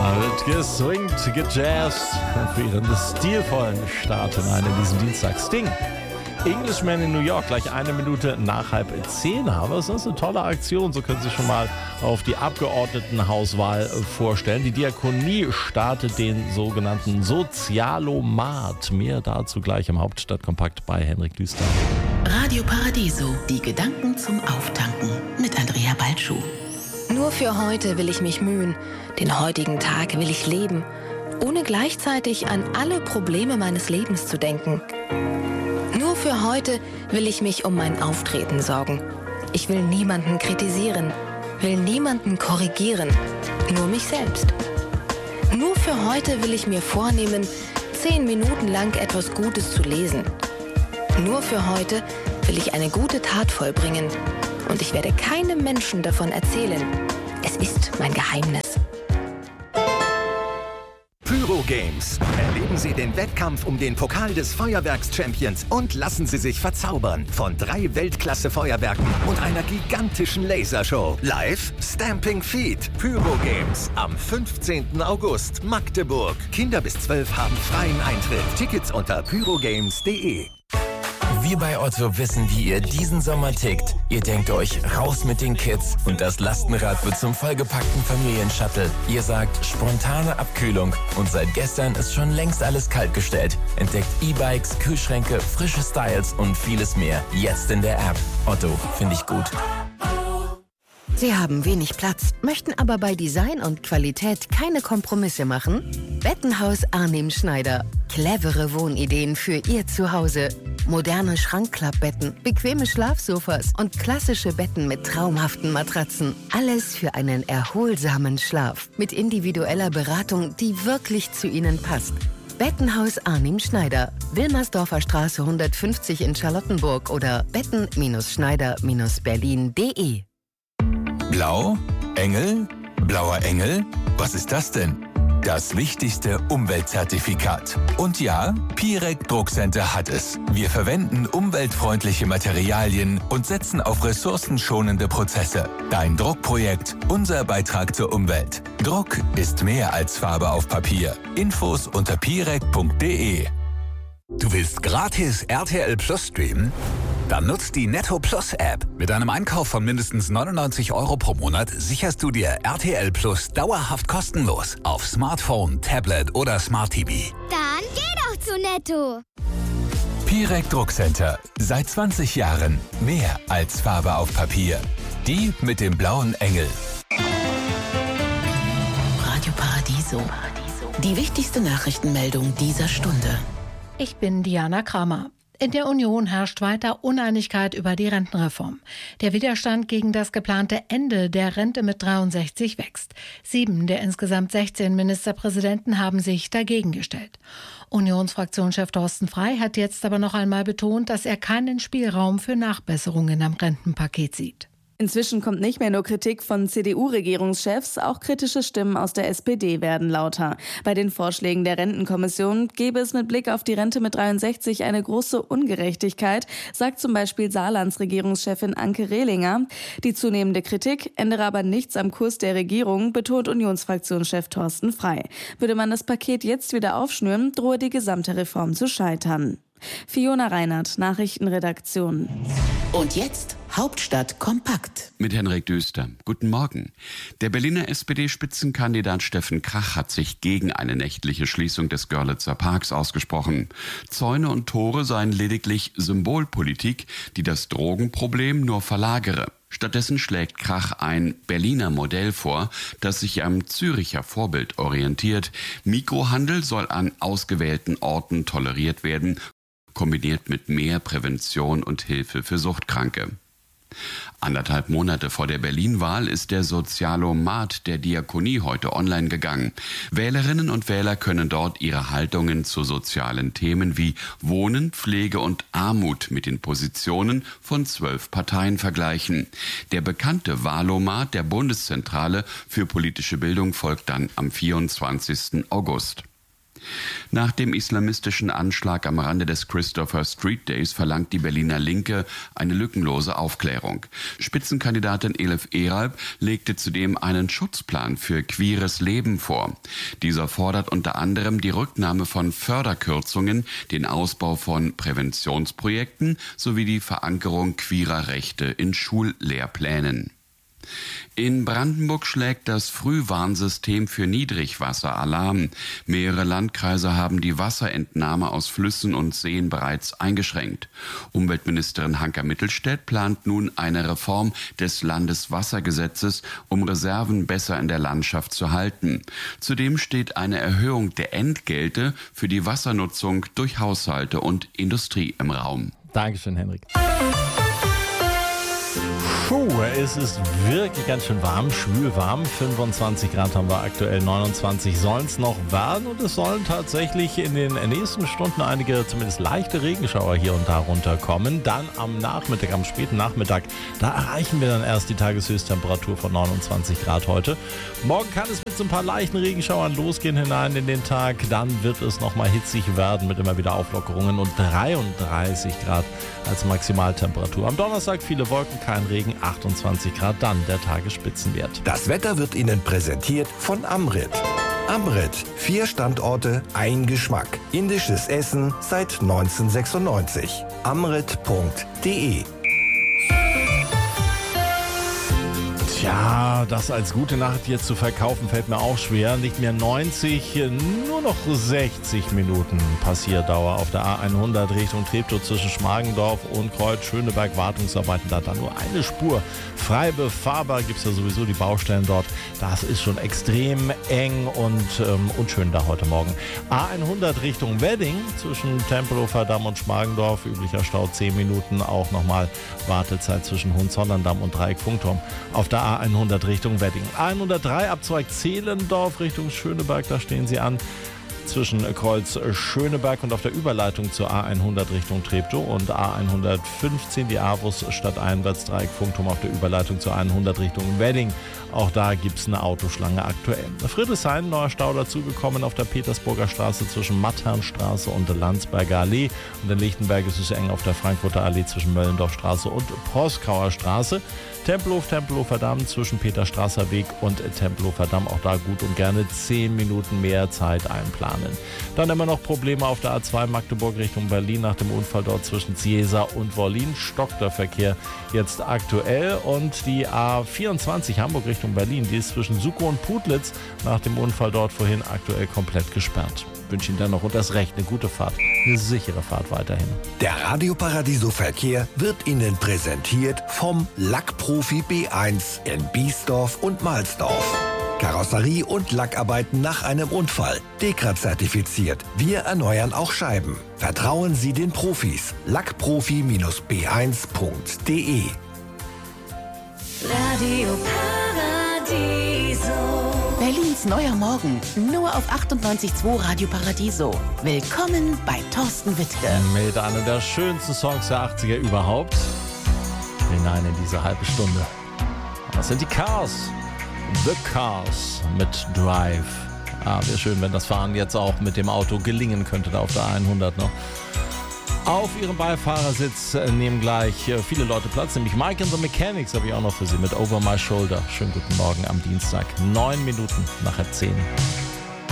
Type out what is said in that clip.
Wird geswingt, gejazzt für ihren stilvollen Start in diesem Dienstag. Sting, Englishman in New York, gleich 1 Minute nach 9:30. Aber es ist eine tolle Aktion, so können Sie sich schon mal auf die Abgeordnetenhauswahl vorstellen. Die Diakonie startet den sogenannten Sozialomat. Mehr dazu gleich im Hauptstadtkompakt bei Henrik Düster. Radio Paradiso, die Gedanken zum Auftanken mit Andrea Balschuh. Nur für heute will ich mich mühen, den heutigen Tag will ich leben, ohne gleichzeitig an alle Probleme meines Lebens zu denken. Nur für heute will ich mich um mein Auftreten sorgen. Ich will niemanden kritisieren, will niemanden korrigieren, nur mich selbst. Nur für heute will ich mir vornehmen, 10 Minuten lang etwas Gutes zu lesen. Nur für heute will ich eine gute Tat vollbringen. Und ich werde keinem Menschen davon erzählen. Es ist mein Geheimnis. Pyro Games. Erleben Sie den Wettkampf um den Pokal des Feuerwerks-Champions und lassen Sie sich verzaubern von 3 Weltklasse-Feuerwerken und einer gigantischen Lasershow. Live Stamping Feet. Pyro Games am 15. August, Magdeburg. Kinder bis 12 haben freien Eintritt. Tickets unter pyrogames.de. Wir bei Otto wissen, wie ihr diesen Sommer tickt. Ihr denkt euch, raus mit den Kids und das Lastenrad wird zum vollgepackten Familienshuttle. Ihr sagt, spontane Abkühlung und seit gestern ist schon längst alles kaltgestellt. Entdeckt E-Bikes, Kühlschränke, frische Styles und vieles mehr. Jetzt in der App. Otto, finde ich gut. Sie haben wenig Platz, möchten aber bei Design und Qualität keine Kompromisse machen? Bettenhaus Arnim Schneider. Clevere Wohnideen für Ihr Zuhause. Moderne Schrankklappbetten, bequeme Schlafsofas und klassische Betten mit traumhaften Matratzen. Alles für einen erholsamen Schlaf. Mit individueller Beratung, die wirklich zu Ihnen passt. Bettenhaus Arnim Schneider. Wilmersdorfer Straße 150 in Charlottenburg oder betten-schneider-berlin.de. Blau? Engel? Blauer Engel? Was ist das denn? Das wichtigste Umweltzertifikat. Und ja, Pirec Druckcenter hat es. Wir verwenden umweltfreundliche Materialien und setzen auf ressourcenschonende Prozesse. Dein Druckprojekt, unser Beitrag zur Umwelt. Druck ist mehr als Farbe auf Papier. Infos unter pirec.de. Du willst gratis RTL Plus streamen? Dann nutzt die Netto Plus App. Mit einem Einkauf von mindestens 99 € pro Monat sicherst du dir RTL Plus dauerhaft kostenlos auf Smartphone, Tablet oder Smart TV. Dann geh doch zu Netto. Pirec Druckcenter. Seit 20 Jahren mehr als Farbe auf Papier. Die mit dem blauen Engel. Radio Paradiso. Die wichtigste Nachrichtenmeldung dieser Stunde. Ich bin Diana Kramer. In der Union herrscht weiter Uneinigkeit über die Rentenreform. Der Widerstand gegen das geplante Ende der Rente mit 63 wächst. 7 der insgesamt 16 Ministerpräsidenten haben sich dagegen gestellt. Unionsfraktionschef Thorsten Frey hat jetzt aber noch einmal betont, dass er keinen Spielraum für Nachbesserungen am Rentenpaket sieht. Inzwischen kommt nicht mehr nur Kritik von CDU-Regierungschefs, auch kritische Stimmen aus der SPD werden lauter. Bei den Vorschlägen der Rentenkommission gäbe es mit Blick auf die Rente mit 63 eine große Ungerechtigkeit, sagt zum Beispiel Saarlands Regierungschefin Anke Rehlinger. Die zunehmende Kritik ändere aber nichts am Kurs der Regierung, betont Unionsfraktionschef Thorsten Frey. Würde man das Paket jetzt wieder aufschnüren, drohe die gesamte Reform zu scheitern. Fiona Reinhardt, Nachrichtenredaktion. Und jetzt Hauptstadt kompakt. Mit Henrik Düster. Guten Morgen. Der Berliner SPD-Spitzenkandidat Steffen Krach hat sich gegen eine nächtliche Schließung des Görlitzer Parks ausgesprochen. Zäune und Tore seien lediglich Symbolpolitik, die das Drogenproblem nur verlagere. Stattdessen schlägt Krach ein Berliner Modell vor, das sich am Züricher Vorbild orientiert. Mikrohandel soll an ausgewählten Orten toleriert werden, kombiniert mit mehr Prävention und Hilfe für Suchtkranke. 1,5 Monate vor der Berlin-Wahl ist der Sozialomat der Diakonie heute online gegangen. Wählerinnen und Wähler können dort ihre Haltungen zu sozialen Themen wie Wohnen, Pflege und Armut mit den Positionen von 12 Parteien vergleichen. Der bekannte Wahlomat der Bundeszentrale für politische Bildung folgt dann am 24. August. Nach dem islamistischen Anschlag am Rande des Christopher Street Days verlangt die Berliner Linke eine lückenlose Aufklärung. Spitzenkandidatin Elif Eralp legte zudem einen Schutzplan für queeres Leben vor. Dieser fordert unter anderem die Rücknahme von Förderkürzungen, den Ausbau von Präventionsprojekten sowie die Verankerung queerer Rechte in Schullehrplänen. In Brandenburg schlägt das Frühwarnsystem für Niedrigwasser Alarm. Mehrere Landkreise haben die Wasserentnahme aus Flüssen und Seen bereits eingeschränkt. Umweltministerin Hanka Mittelstädt plant nun eine Reform des Landeswassergesetzes, um Reserven besser in der Landschaft zu halten. Zudem steht eine Erhöhung der Entgelte für die Wassernutzung durch Haushalte und Industrie im Raum. Dankeschön, Henrik. Puh, es ist wirklich ganz schön warm, schwül warm. 25 Grad haben wir aktuell, 29 sollen es noch werden und es sollen tatsächlich in den nächsten Stunden einige zumindest leichte Regenschauer hier und da runterkommen. Dann am Nachmittag, am späten Nachmittag, da erreichen wir dann erst die Tageshöchsttemperatur von 29 Grad heute. Morgen kann es mit so ein paar leichten Regenschauern losgehen hinein in den Tag. Dann wird es nochmal hitzig werden mit immer wieder Auflockerungen und 33 Grad als Maximaltemperatur. Am Donnerstag viele Wolken, kein Regen, 28 Grad, dann der Tagesspitzenwert. Das Wetter wird Ihnen präsentiert von Amrit. Amrit, 4 Standorte, ein Geschmack. Indisches Essen seit 1996. Amrit.de. Tja, das als gute Nacht jetzt zu verkaufen, fällt mir auch schwer. Nicht mehr 90, nur noch 60 Minuten Passierdauer auf der A100 Richtung Treptow zwischen Schmargendorf und Kreuz-Schöneberg. Wartungsarbeiten, da dann nur eine Spur frei befahrbar. Gibt es ja sowieso die Baustellen dort. Das ist schon extrem eng und unschön da heute Morgen. A100 Richtung Wedding zwischen Tempelhofer Damm und Schmargendorf. Üblicher Stau 10 Minuten. Auch nochmal Wartezeit zwischen Hohenzollern-Damm und Dreieck-Funkturm. Auf der A100 Richtung Wedding. A103 Abzweig Zehlendorf Richtung Schöneberg, da stehen Sie an. Zwischen Kreuz Schöneberg und auf der Überleitung zur A100 Richtung Treptow und A115 die Avus stadteinwärts Dreieck Funkturm auf der Überleitung zur A100 Richtung Wedding. Auch da gibt es eine Autoschlange aktuell. Friedrichshain, neuer Stau dazugekommen auf der Petersburger Straße zwischen Matternstraße und Landsberger Allee. Und in Lichtenberg ist es eng auf der Frankfurter Allee zwischen Möllendorfstraße und Proskauer Straße. Tempelhofer Damm zwischen Peterstrasser Weg und Tempelhofer Damm. Auch da gut und gerne 10 Minuten mehr Zeit einplanen. Dann immer noch Probleme auf der A2 Magdeburg Richtung Berlin nach dem Unfall dort zwischen Ziesa und Wollin. Stockt der Verkehr jetzt aktuell. Und die A24 Hamburg Richtung Berlin, die ist zwischen Sukow und Putlitz nach dem Unfall dort vorhin aktuell komplett gesperrt. Ich wünsche Ihnen dann noch und das Recht eine gute Fahrt, eine sichere Fahrt weiterhin. Der Radio Paradiso Verkehr wird Ihnen präsentiert vom Lackprofi B1 in Biesdorf und Mahlsdorf. Karosserie und Lackarbeiten nach einem Unfall. DEKRA zertifiziert. Wir erneuern auch Scheiben. Vertrauen Sie den Profis. Lackprofi-b1.de. Radio Paradiso. Berlins neuer Morgen. Nur auf 98.2 Radio Paradiso. Willkommen bei Thorsten Wittke. Mit einem der schönsten Songs der 80er überhaupt. Hinein in diese halbe Stunde. Das sind die Cars. The Cars mit Drive. Wäre schön, wenn das Fahren jetzt auch mit dem Auto gelingen könnte, da auf der 100 noch. Auf ihrem Beifahrersitz nehmen gleich viele Leute Platz, nämlich Mike and the Mechanics habe ich auch noch für Sie mit Over My Shoulder. Schönen guten Morgen am Dienstag, 9 Minuten nach 10.